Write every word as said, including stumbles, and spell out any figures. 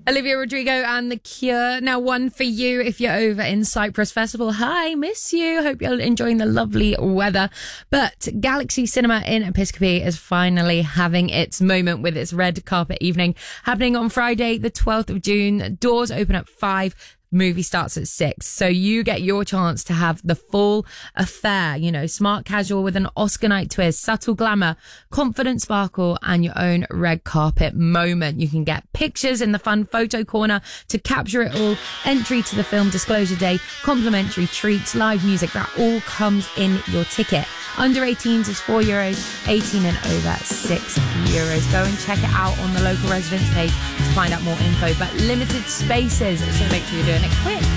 Olivia Rodrigo and The Cure. Now, one for you if you're over in Cyprus Festival. Hi, miss you. Hope you're enjoying the lovely weather. But Galaxy Cinema in Episcopi is finally having its moment with its red carpet evening happening on Friday, the twelfth of June. Doors open at five. Movie starts at six, so you get your chance to have the full affair, you know, smart casual with an Oscar night twist, subtle glamour, confident sparkle, and your own red carpet moment. You can get pictures in the fun photo corner to capture it all, entry to the film disclosure day, complimentary treats, live music, that all comes in your ticket. Under eighteens is four euros, eighteen and over six euros. Go and check it out on the local residence page to find out more info, but limited spaces, so make sure you're doing it quick.